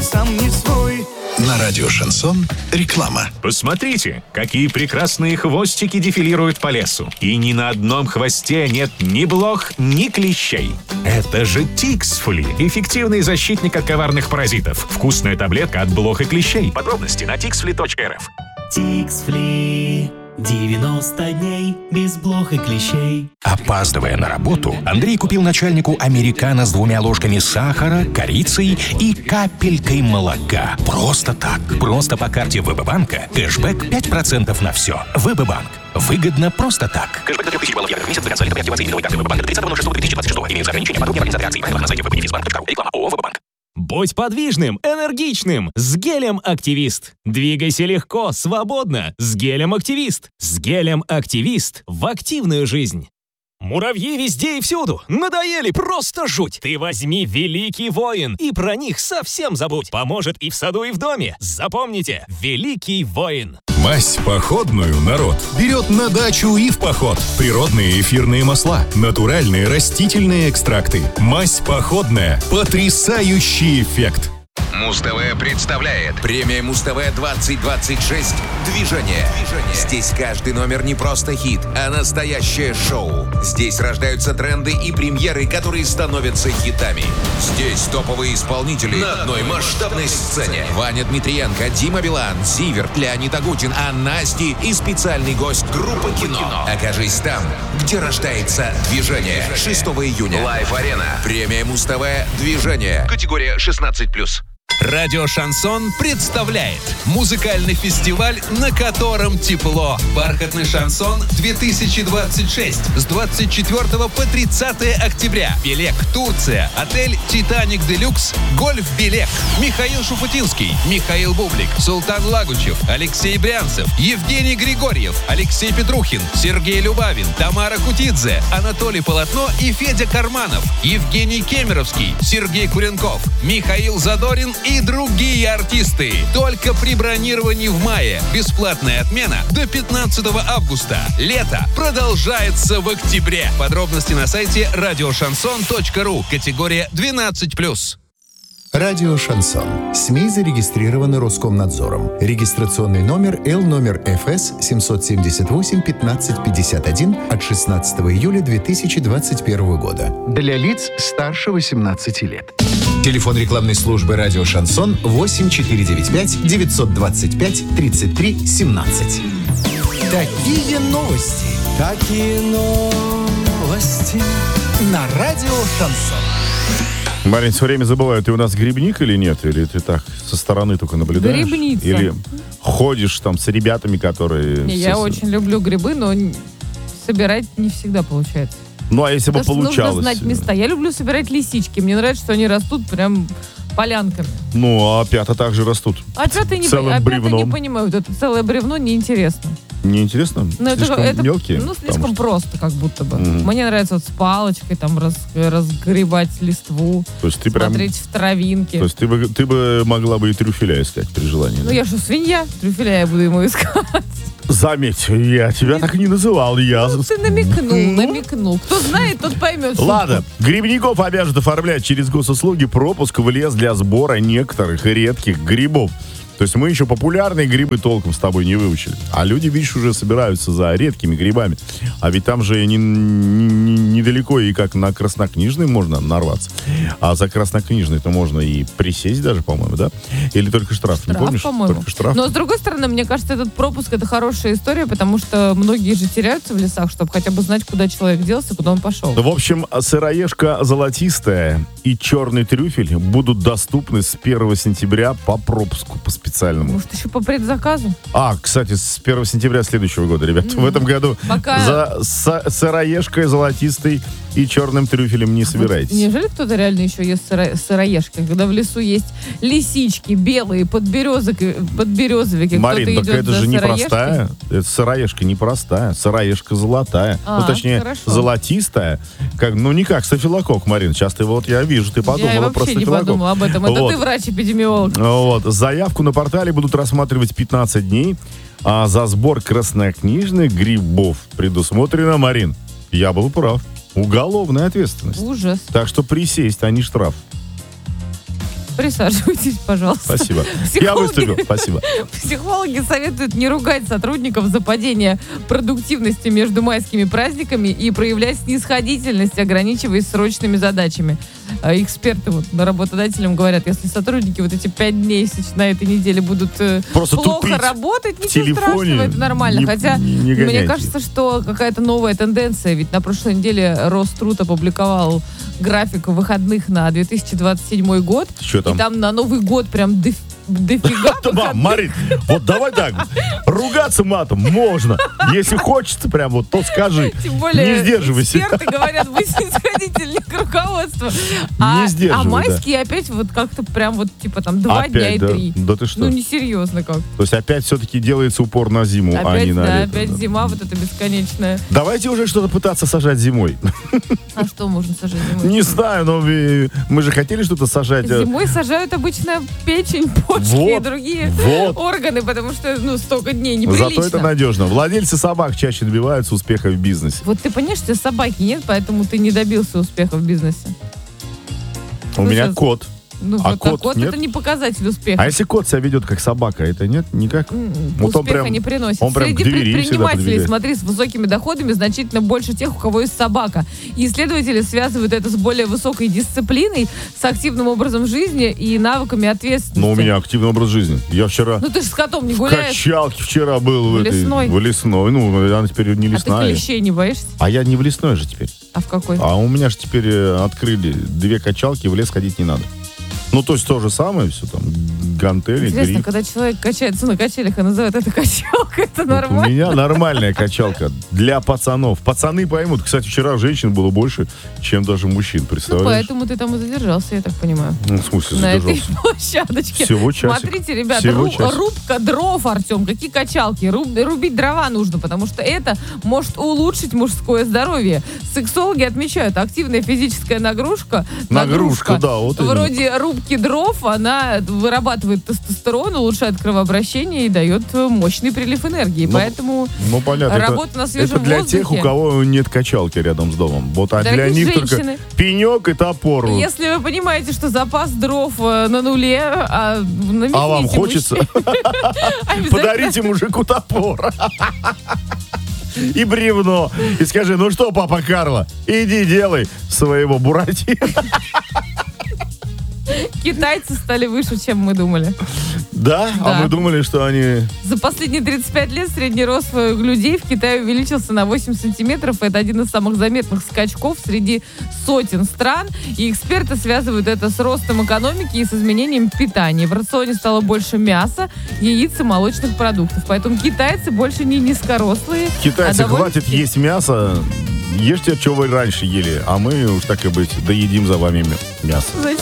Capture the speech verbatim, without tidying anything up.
сам не свой. На радио «Шансон» реклама. Посмотрите, какие прекрасные хвостики дефилируют по лесу. И ни на одном хвосте нет ни блох, ни клещей. Это же Тиксфли. Эффективный защитник от коварных паразитов. Вкусная таблетка от блох и клещей. Подробности на тиксфли точка эр эф. Тиксфли. девяносто дней без блох и клещей. Опаздывая на работу, Андрей купил начальнику американо с двумя ложками сахара, корицей и капелькой молока. Просто так. Просто по карте ВБ-банка. Кэшбэк пять процентов на все. ВБ-банк. Выгодно просто так. Кэшбэк до трех тысяч баллов евро в месяц. Вариант салюта при активации именной карты ВБ-банка до тридцатого ноль шестого две тысячи двадцать шестого. Имеются ограничения. Подробнее организации. Правила на сайте вбнефисбанк точка ру. Реклама ООО «ВБ-банк». Будь подвижным, энергичным с гелем «Активист». Двигайся легко, свободно с гелем «Активист». С гелем «Активист» в активную жизнь. Муравьи везде и всюду. Надоели, просто жуть. Ты возьми «Великий воин» и про них совсем забудь. Поможет и в саду, и в доме. Запомните, «Великий воин». Мазь походную народ берет на дачу и в поход. Природные эфирные масла, натуральные растительные экстракты. Мазь походная. Потрясающий эффект. Муз-ТВ представляет премия Муз-ТВ двадцать двадцать шесть «Движение». Движение. Здесь каждый номер не просто хит, а настоящее шоу. Здесь рождаются тренды и премьеры, которые становятся хитами. Здесь топовые исполнители на одной масштабной сцене. Ваня Дмитриенко, Дима Билан, Зиверт, Леонид Агутин, Анна Асти и специальный гость группы «Кино». Окажись там, где рождается движение. шестого июня. Лайв-арена. Премия Муз-ТВ «Движение». Категория шестнадцать плюс. Радио «Шансон» представляет музыкальный фестиваль, на котором тепло. «Бархатный шансон две тысячи двадцать шесть» с двадцать четвёртого по тридцатое октября. Белек, Турция, отель «Титаник Делюкс», Гольф Белек, Михаил Шуфутинский, Михаил Бублик, Султан Лагучев, Алексей Брянцев, Евгений Григорьев, Алексей Петрухин, Сергей Любавин, Тамара Кутидзе, Анатолий Полотно и Федя Карманов, Евгений Кемеровский, Сергей Куренков, Михаил Задорин и другие артисты. Только при бронировании в мае. Бесплатная отмена до пятнадцатого августа. Лето продолжается в октябре. Подробности на сайте радио шансон точка ру. Категория двенадцать плюс. Радио «Шансон». СМИ зарегистрированы Роскомнадзором. Регистрационный номер Л номер эф эс семь семь восемь пятнадцать пятьдесят один от шестнадцатого июля две тысячи двадцать первого года. Для лиц старше восемнадцати лет. Телефон рекламной службы «Радио Шансон» восемь четыре девять пять девятьсот двадцать пять тридцать три семнадцать. Такие новости. Такие новости. На радио «Шансон». Марин, все время забываю, ты у нас грибник или нет? Или ты так со стороны только наблюдаешь? Грибница. Или ходишь там с ребятами, которые... Не, я очень люблю грибы, но собирать не всегда получается. Ну, а если бы Потому что получалось? нужно знать места. Я люблю собирать лисички. Мне нравится, что они растут прям полянками. Ну, а пята также растут. А пята не, целым а пята бревном. не понимаю. Вот это целое бревно неинтересно. Неинтересно? Ну, Слишком это, это, мелкие? Ну, слишком что... просто, как будто бы. Угу. Мне нравится вот с палочкой там раз, разгребать листву, То есть ты прям... смотреть в травинки. То есть ты бы, ты бы могла бы и трюфеля искать при желании? Ну, да? я что, свинья? Трюфеля я буду ему искать. Заметь, я тебя так не называл. Я... Ну, ты намекнул, намекнул. Кто знает, тот поймет. Ладно, грибников обяжут оформлять через госуслуги пропуск в лес для сбора некоторых редких грибов. То есть мы еще популярные грибы толком с тобой не выучили. А люди, видишь, уже собираются за редкими грибами. А ведь там же не, не, не, недалеко и как на Краснокнижной можно нарваться. А за Краснокнижной-то можно и присесть даже, по-моему, да? Или только штраф, Штраф, не помнишь? по-моему. Только штраф. Но, с другой стороны, мне кажется, этот пропуск — это хорошая история, потому что многие же теряются в лесах, чтобы хотя бы знать, куда человек делся, куда он пошел. В общем, сыроежка золотистая и черный трюфель будут доступны с первого сентября по пропуску, по специальному. Может, еще по предзаказу? А, кстати, с первого сентября следующего года, ребят. Mm-hmm. В этом году Пока... за с- сыроежкой золотистой и черным трюфелем не собираетесь. Вот, неужели кто-то реально еще ест сыро- сыроежки, когда в лесу есть лисички белые, подберезок, подберезовики? Марин, кто-то так идет это за же не сыроежкой? простая. Это сыроежка не простая. Сыроежка золотая. А, ну, точнее, хорошо. золотистая. Как, ну, не как стафилококк, Марин. Сейчас ты вот, я вижу, ты подумала Я про вообще не стафилококк. подумала об этом. Это вот. ты врач-эпидемиолог. Вот. Заявку на портале будут рассматривать пятнадцать дней, а за сбор краснокнижных грибов предусмотрено, Марин, я был прав, уголовная ответственность. Ужас. Так что присесть, а не штраф. Присаживайтесь, пожалуйста. Спасибо. Психологи- Я выступил. Спасибо. Психологи советуют не ругать сотрудников за падение продуктивности между майскими праздниками и проявлять снисходительность, ограничиваясь срочными задачами. А эксперты вот работодателям говорят, если сотрудники вот эти пять дней на этой неделе будут э, Просто плохо тупить работать, в ничего телефоне, страшного, это нормально. не- Хотя не мне гоняйте. кажется, что какая-то новая тенденция. Ведь на прошлой неделе Роструд опубликовал график выходных на две тысячи двадцать седьмой год. Что там? И там на Новый год прям доф- дофига Да, выходных. Марин, вот давай так, ругаться матом можно. Если хочется прям вот, то скажи. Тем более Не сдерживайся. эксперты говорят, будь снисходительнее к руководству. А, Не сдерживай, а да. майские опять вот как-то прям вот типа там два Опять, дня и да? три. Да ты что? Ну несерьезно как. То есть опять все-таки делается упор на зиму, а Опять, не на да, лето. опять да. зима вот эта бесконечная. Давайте уже что-то пытаться сажать зимой. А что можно сажать зимой? Не знаю, но мы мы же хотели что-то сажать. э, Зимой сажают обычно печень, почки и Вот, другие вот. органы, потому что ну столько дней неприлично. Зато это надежно. Владельцы собак чаще добиваются успеха в бизнесе. Вот ты понимаешь, что собаки нет, поэтому ты не добился успеха в бизнесе. У Ну, меня сейчас- кот. Ну А вот, кот а кот нет? это не показатель успеха. А если кот себя ведет как собака, это нет? Никак? Вот он Успеха прям- не приносит. он прям Среди к двери всегда предпринимателей, подбегает. смотри, с высокими доходами значительно больше тех, у кого есть собака. И исследователи связывают это с более высокой дисциплиной, с активным образом жизни и навыками ответственности. Но у меня активный образ жизни. Я вчера Ну ты же с котом не в гуляешь. качалке вчера был. В, В этой- лесной? в лесной. Ну, она теперь не А ты лесная. клещей не боишься? А я не в лесной же теперь. А в какой? А у меня же теперь э, открыли две качалки, в лес ходить не надо. Ну, то есть то же самое, все там, гантели, Интересно, гриф. когда человек качается на качелях и называют это качалкой, это У нормально? меня нормальная качалка для пацанов. Пацаны поймут. Кстати, вчера женщин было больше, чем даже мужчин, Ну, представляешь? поэтому ты там и задержался, я так понимаю. Ну, в смысле, На этой задержался? площадочке. Всего часик. Смотрите, ребята, Всего ру- часик. рубка дров, Артем, какие качалки? Руб- рубить дрова нужно, потому что это может улучшить мужское здоровье. Сексологи отмечают, активная физическая нагрузка, Нагрузка, да, вот именно. вроде рубки дров, она вырабатывает тестостерон, улучшает кровообращение и дает э, мощный прилив энергии. Ну, Поэтому Ну, понятно. работа это, на свежем это для воздухе. тех, у кого нет качалки рядом с домом. Вот, а Дорогие для них женщины, только пенек и топор. вот. Если вы понимаете, что запас дров э, на нуле, а, намекните А вам мужчине. хочется? Обязательно. Подарите мужику топор. И бревно. И скажи, ну что, папа Карло, иди делай своего Буратино. Китайцы стали выше, чем мы думали. Да? А Да. мы думали, что они... За последние тридцать пять лет средний рост э, людей в Китае увеличился на восемь сантиметров. Это один из самых заметных скачков среди сотен стран. И эксперты связывают это с ростом экономики и с изменением питания. В рационе стало больше мяса, яиц и молочных продуктов. Поэтому китайцы больше не низкорослые. Китайцы, а довольно- хватит есть мясо. Ешьте, что вы раньше ели. А мы уж так и быть, доедим за вами мя- мясо. Зачем?